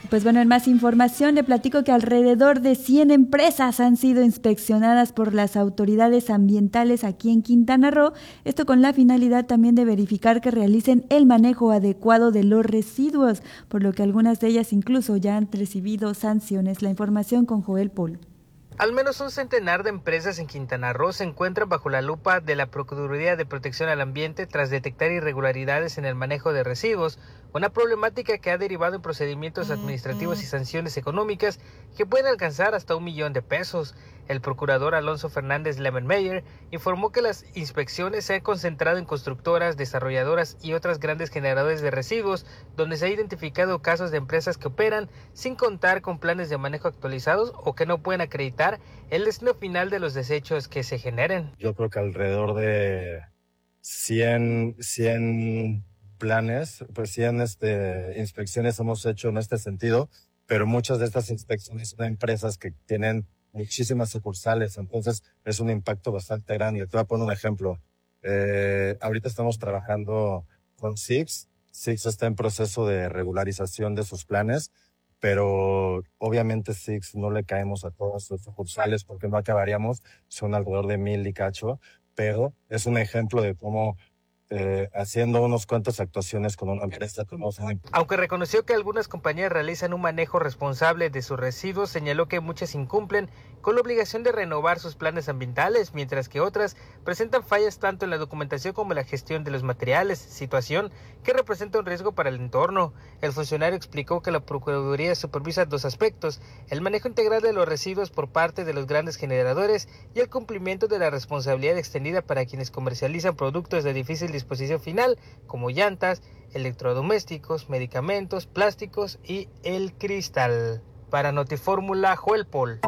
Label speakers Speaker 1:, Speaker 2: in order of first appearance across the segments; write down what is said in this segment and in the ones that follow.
Speaker 1: Pues bueno, en más información le platico que alrededor de 100 empresas han sido inspeccionadas por las autoridades ambientales aquí en Quintana Roo, esto con la finalidad también de verificar que realicen el manejo adecuado de los residuos, por lo que algunas de ellas incluso ya han recibido sanciones. La información con Joel Pol.
Speaker 2: Al menos un centenar de empresas en Quintana Roo se encuentran bajo la lupa de la Procuraduría de Protección al Ambiente tras detectar irregularidades en el manejo de residuos, una problemática que ha derivado en procedimientos administrativos y sanciones económicas que pueden alcanzar hasta $1,000,000. El procurador Alonso Fernández Lemenmeyer informó que las inspecciones se han concentrado en constructoras, desarrolladoras y otras grandes generadores de residuos, donde se ha identificado casos de empresas que operan sin contar con planes de manejo actualizados o que no pueden acreditar el destino final de los desechos que se generen.
Speaker 3: Yo creo que alrededor de 100 planes, pues 100 inspecciones hemos hecho en este sentido, pero muchas de estas inspecciones son empresas que tienen muchísimas sucursales, entonces es un impacto bastante grande. Te voy a poner un ejemplo. Ahorita estamos trabajando con Six. Six está en proceso de regularización de sus planes, pero obviamente Six no le caemos a todas sus sucursales porque no acabaríamos, son alrededor de 1,000 y cacho, pero es un ejemplo de cómo haciendo unos cuantas actuaciones con una empresa que no son...
Speaker 2: Aunque reconoció que algunas compañías realizan un manejo responsable de sus residuos, señaló que muchas incumplen con la obligación de renovar sus planes ambientales, mientras que otras presentan fallas tanto en la documentación como en la gestión de los materiales, situación que representa un riesgo para el entorno. El funcionario explicó que la Procuraduría supervisa dos aspectos: el manejo integral de los residuos por parte de los grandes generadores y el cumplimiento de la responsabilidad extendida para quienes comercializan productos de difícil disposición final, como llantas, electrodomésticos, medicamentos, plásticos y el cristal. Para Notifórmula, Joel Pol.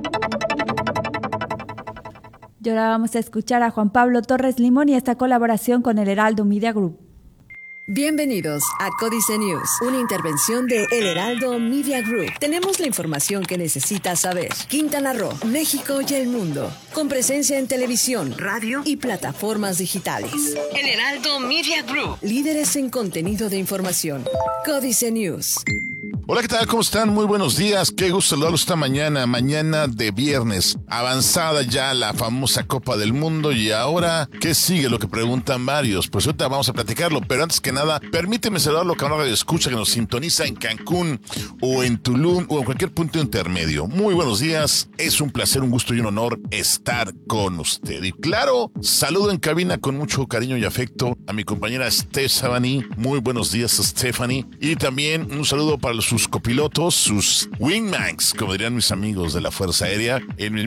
Speaker 1: Y ahora vamos a escuchar a Juan Pablo Torres Limón y esta colaboración con el Heraldo Media Group.
Speaker 4: Bienvenidos a Códice News, una intervención de El Heraldo Media Group. Tenemos la información que necesitas saber. Quintana Roo, México y el mundo, con presencia en televisión, radio y plataformas digitales. El Heraldo Media Group, líderes en contenido de información. Códice News.
Speaker 5: Hola, ¿qué tal? ¿Cómo están? Muy buenos días. Qué gusto saludarlos esta mañana de viernes. Avanzada ya la famosa Copa del Mundo y ahora, ¿qué sigue? Lo que preguntan varios. Pues ahorita vamos a platicarlo, pero antes que nada, permíteme saludar lo que ahora escucha que nos sintoniza en Cancún o en Tulum o en cualquier punto intermedio. Muy buenos días. Es un placer, un gusto y un honor estar con usted. Y claro, saludo en cabina con mucho cariño y afecto a mi compañera Stephanie. Muy buenos días, Stephanie. Y también un saludo para sus copilotos, sus wingmans, como dirían mis amigos de la Fuerza Aérea, el